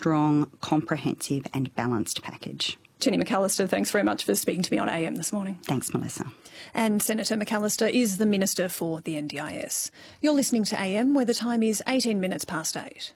strong, comprehensive and balanced package. Jenny McAllister, thanks very much for speaking to me on AM this morning. Thanks, Melissa. And Senator McAllister is the Minister for the NDIS. You're listening to AM, where the time is 18 minutes past 8.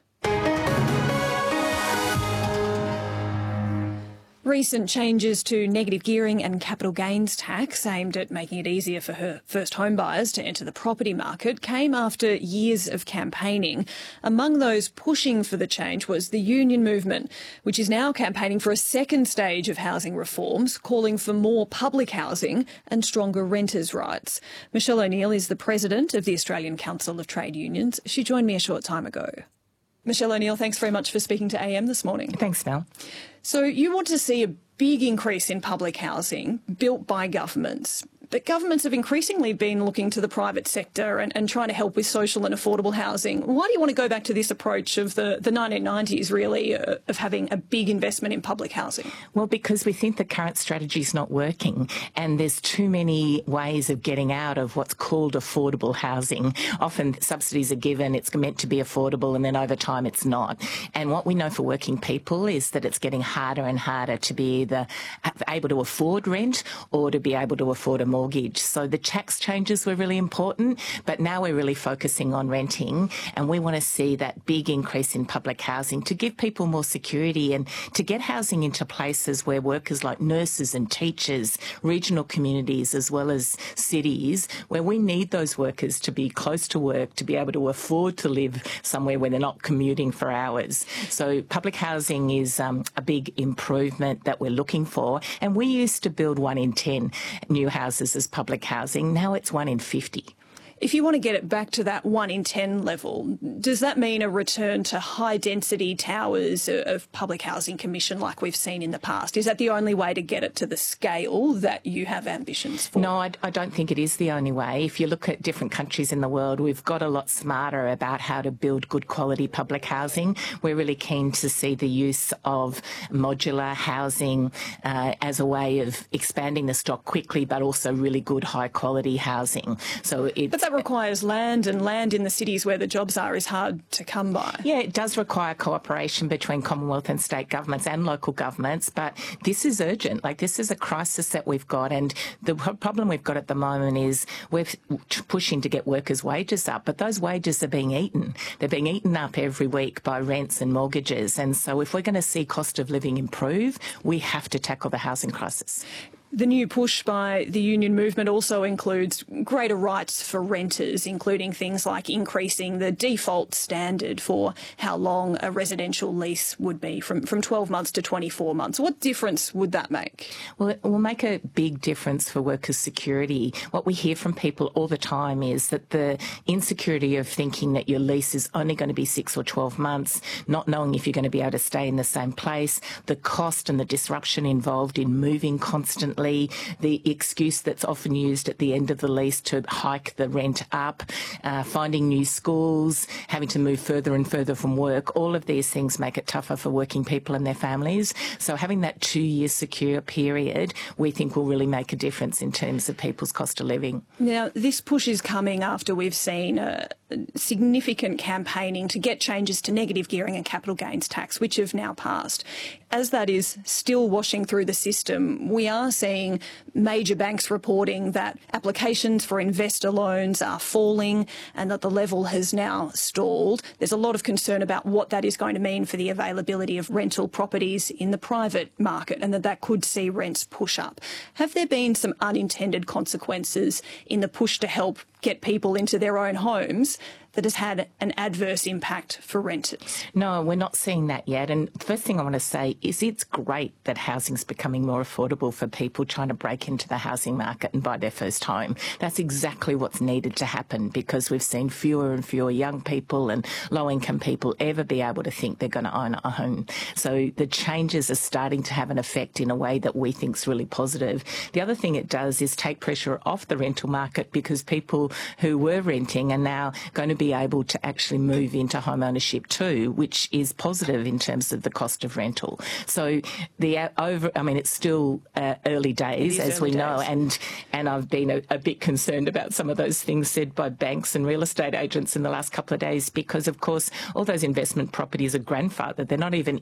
Recent changes to negative gearing and capital gains tax aimed at making it easier for her first home buyers to enter the property market came after years of campaigning. Among those pushing for the change was the union movement, which is now campaigning for a second stage of housing reforms, calling for more public housing and stronger renters' rights. Michelle O'Neill is the president of the Australian Council of Trade Unions. She joined me a short time ago. Michelle O'Neill, thanks very much for speaking to AM this morning. Thanks, Mel. So you want to see a big increase in public housing built by governments, but governments have increasingly been looking to the private sector and trying to help with social and affordable housing. Why do you want to go back to this approach of the 1990s, really, of having a big investment in public housing? Well, because we think the current strategy is not working and there's too many ways of getting out of what's called affordable housing. Often subsidies are given, it's meant to be affordable, and then over time it's not. And what we know for working people is that it's getting harder and harder to be either able to afford rent or to be able to afford a mortgage. So the tax changes were really important, but now we're really focusing on renting, and we want to see that big increase in public housing to give people more security and to get housing into places where workers like nurses and teachers, regional communities as well as cities, where we need those workers to be close to work, to be able to afford to live somewhere where they're not commuting for hours. So public housing is a big improvement that we're looking for, and we used to build 1 in 10 new houses as public housing. Now it's 1 in 50. If you want to get it back to that 1 in 10 level, does that mean a return to high-density towers of public housing commission like we've seen in the past? Is that the only way to get it to the scale that you have ambitions for? No, I don't think it is the only way. If you look at different countries in the world, we've got a lot smarter about how to build good quality public housing. We're really keen to see the use of modular housing as a way of expanding the stock quickly, but also really good high-quality housing. So that requires land, and land in the cities where the jobs are is hard to come by. Yeah, it does require cooperation between Commonwealth and state governments and local governments, but this is urgent. Like, this is a crisis that we've got, and the problem we've got at the moment is we're pushing to get workers' wages up, but those wages are being eaten. They're being eaten up every week by rents and mortgages, and so if we're going to see cost of living improve, we have to tackle the housing crisis. The new push by the union movement also includes greater rights for renters, including things like increasing the default standard for how long a residential lease would be from 12 months to 24 months. What difference would that make? Well, it will make a big difference for workers' security. What we hear from people all the time is that the insecurity of thinking that your lease is only going to be 6 or 12 months, not knowing if you're going to be able to stay in the same place, the cost and the disruption involved in moving constantly, the excuse that's often used at the end of the lease to hike the rent up, finding new schools, having to move further and further from work, all of these things make it tougher for working people and their families. So having that 2-year secure period, we think will really make a difference in terms of people's cost of living. Now, this push is coming after we've seen significant campaigning to get changes to negative gearing and capital gains tax, which have now passed. As that is still washing through the system, we are seeing major banks reporting that applications for investor loans are falling and that the level has now stalled. There's a lot of concern about what that is going to mean for the availability of rental properties in the private market, and that could see rents push up. Have there been some unintended consequences in the push to help get people into their own homes that has had an adverse impact for renters? No, we're not seeing that yet. And the first thing I want to say is it's great that housing's becoming more affordable for people trying to break into the housing market and buy their first home. That's exactly what's needed to happen, because we've seen fewer and fewer young people and low-income people ever be able to think they're going to own a home. So the changes are starting to have an effect in a way that we think is really positive. The other thing it does is take pressure off the rental market, because people who were renting are now going to be able to actually move into home ownership too, which is positive in terms of the cost of rental. So it's still early days, as we know, and I've been a bit concerned about some of those things said by banks and real estate agents in the last couple of days, because of course all those investment properties are grandfathered. They're not even